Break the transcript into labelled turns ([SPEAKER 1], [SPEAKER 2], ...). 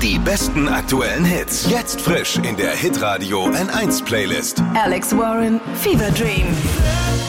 [SPEAKER 1] Die besten aktuellen Hits. Jetzt frisch in der Hitradio N1 Playlist.
[SPEAKER 2] Alex Warren, Fever Dream.